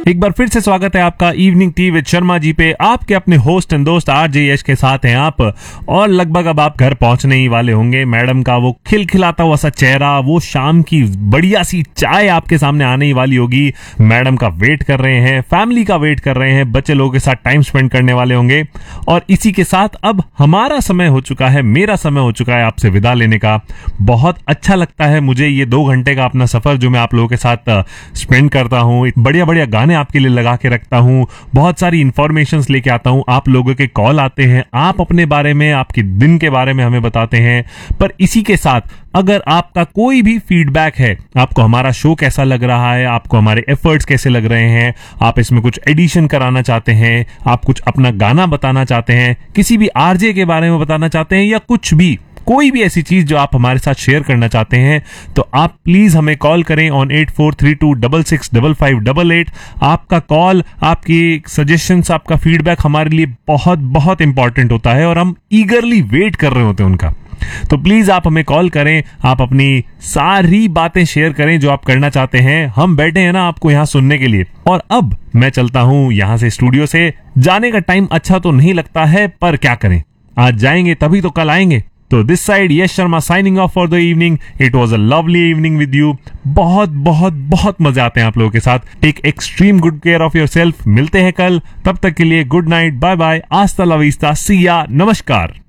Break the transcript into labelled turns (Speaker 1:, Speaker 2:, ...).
Speaker 1: एक बार फिर से स्वागत है आपका evening tea with Sharma ji पे। आपके अपने होस्ट एंड दोस्त आरजे यश के साथ हैं आप, और लगभग अब आप घर पहुंचने ही वाले होंगे। मैडम का वो खिलखिलाता हुआ सा चेहरा, वो शाम की बढ़िया सी चाय आपके सामने आने ही वाली होगी। मैडम का वेट कर रहे हैं, फैमिली का वेट कर रहे हैं, बच्चे लोगों के साथ टाइम स्पेंड करने वाले होंगे। और इसी के साथ अब हमारा समय हो चुका है, मेरा समय हो चुका है आपसे विदा लेने का। बहुत अच्छा लगता है मुझे ये 2 घंटे का अपना सफर जो मैं आप लोगों के साथ स्पेंड करता हूँ। बढ़िया बढ़िया गाने आपके लिए लगा के रखता हूँ, बहुत सारी इंफॉर्मेशंस लेके आता हूँ, आप लोगों के कॉल आते हैं, आप अपने बारे में, आपके दिन के बारे में हमें बताते हैं। पर इसी के साथ अगर आपका कोई भी फीडबैक है, आपको हमारा शो कैसा लग रहा है, आपको हमारे एफर्ट्स कैसे लग रहे हैं, आप इसमें कुछ एडिशन कराना चाहते हैं, आप कुछ अपना गाना बताना चाहते हैं, किसी भी आरजे के बारे में बताना चाहते हैं, या कुछ भी, कोई भी ऐसी चीज जो आप हमारे साथ शेयर करना चाहते हैं, तो आप प्लीज हमें कॉल करें ऑन 8432665588। आपका कॉल, आपकी सजेशंस, आपका फीडबैक हमारे लिए बहुत बहुत इंपॉर्टेंट होता है और हम ईगरली वेट कर रहे होते हैं उनका। तो प्लीज आप हमें कॉल करें, आप अपनी सारी बातें शेयर करें जो आप करना चाहते हैं। हम बैठे हैं ना आपको यहाँ सुनने के लिए। और अब मैं चलता हूं यहाँ से, स्टूडियो से जाने का टाइम अच्छा तो नहीं लगता है, पर क्या करें, आज जाएंगे तभी तो कल आएंगे। तो this side Yash Sharma signing off for the evening. It was a lovely evening with you. बहुत बहुत बहुत मजे आते हैं आप लोगों के साथ। Take extreme good care of yourself. मिलते हैं कल, तब तक के लिए गुड नाइट, बाय बाय, आस्ता ला विस्ता, सी या, नमस्कार।